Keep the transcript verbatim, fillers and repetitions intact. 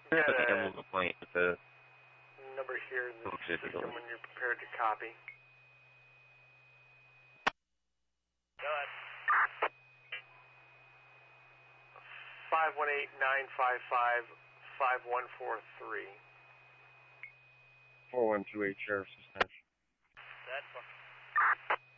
Yeah, I think I'm on the point with the number here in the Oops, system when you're prepared to copy. Go ahead. five one eight, nine five five, five one four three. four one two eight, Sheriff's Dispatch. That fucker.